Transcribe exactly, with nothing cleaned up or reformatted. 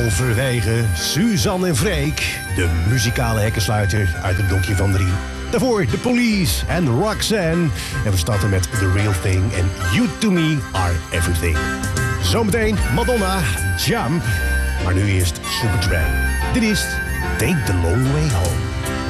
Halverwege Suzanne en Freek, de muzikale hekkensluiter uit het blokje van drie. Daarvoor The Police en Roxanne. En we starten met The Real Thing en You To Me Are Everything. Zometeen Madonna, Jump. Maar nu eerst Supertramp. Dit is Take The Long Way Home.